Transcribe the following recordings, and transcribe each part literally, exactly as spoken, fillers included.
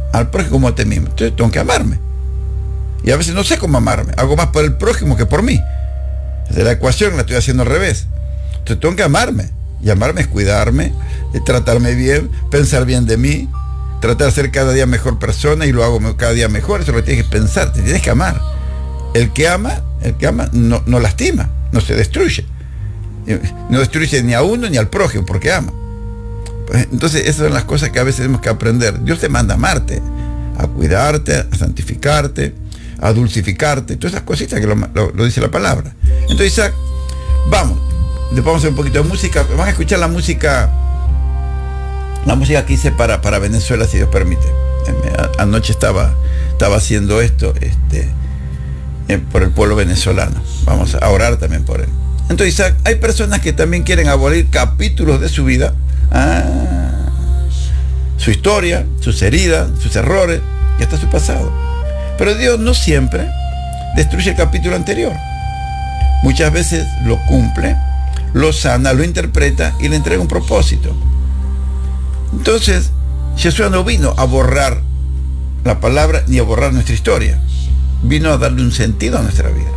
al prójimo como a ti mismo. Entonces tengo que amarme. Y a veces no sé cómo amarme. Hago más por el prójimo que por mí. Esa es la ecuación, la estoy haciendo al revés. Entonces tengo que amarme. Y amarme es cuidarme, es tratarme bien, pensar bien de mí, tratar de ser cada día mejor persona, y lo hago cada día mejor. Eso es lo que tienes que pensar, te tienes que amar. El que ama, el que ama no, no lastima, no se destruye. No destruye ni a uno ni al prójimo porque ama. Entonces esas son las cosas que a veces tenemos que aprender. Dios te manda a amarte, a cuidarte, a santificarte, a dulcificarte, todas esas cositas que lo, lo, lo dice la palabra. Entonces, Isaac, vamos, después vamos a hacer un poquito de música. Van a escuchar la música, la música que hice para, para Venezuela, si Dios permite. Anoche estaba, estaba haciendo esto este, por el pueblo venezolano. Vamos a orar también por él. Entonces, Isaac, hay personas que también quieren abolir capítulos de su vida, ah, su historia, sus heridas, sus errores y hasta su pasado. Pero Dios no siempre destruye el capítulo anterior. Muchas veces lo cumple, lo sana, lo interpreta y le entrega un propósito. Entonces, Jesús no vino a borrar la palabra ni a borrar nuestra historia. Vino a darle un sentido a nuestra vida.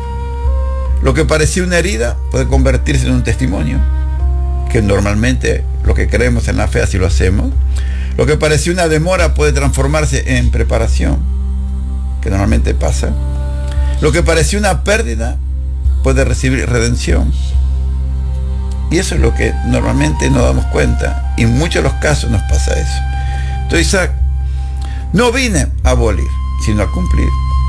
Lo que parecía una herida puede convertirse en un testimonio, que normalmente lo que creemos en la fe así lo hacemos. Lo que parecía una demora puede transformarse en preparación, que normalmente pasa. Lo que parecía una pérdida puede recibir redención. Y eso es lo que normalmente nos damos cuenta. Y en muchos de los casos nos pasa eso. Entonces, Isaac, no vine a abolir, sino a cumplir.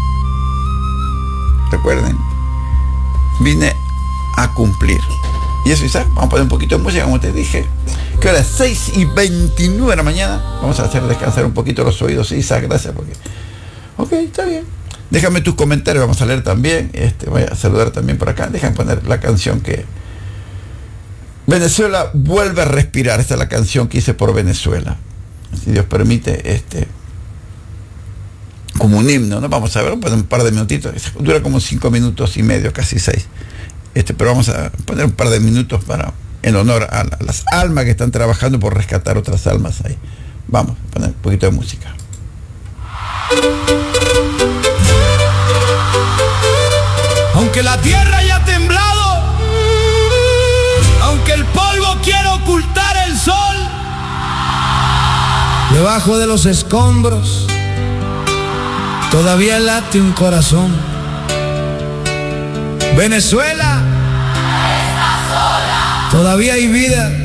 Recuerden, vine a cumplir. Y eso, Isaac, vamos a poner un poquito de música, como te dije. Que ahora es seis y veintinueve de la mañana. Vamos a hacer descansar un poquito los oídos. Sí, Isaac, gracias. Porque... Ok, está bien. Déjame tus comentarios, vamos a leer también. Este, voy a saludar también por acá. Déjame poner la canción que... Venezuela vuelve a respirar. Esta es la canción que hice por Venezuela. Si Dios permite, este... como un himno, ¿no? Vamos a ver, un par de minutitos. Dura como cinco minutos y medio, casi seis. Este, pero vamos a poner un par de minutos para, en honor a, a las almas que están trabajando por rescatar otras almas ahí. Vamos a poner un poquito de música. Aunque la tierra haya temblado, aunque el polvo quiera ocultar el sol, debajo de los escombros todavía late un corazón. Venezuela, todavía hay vida.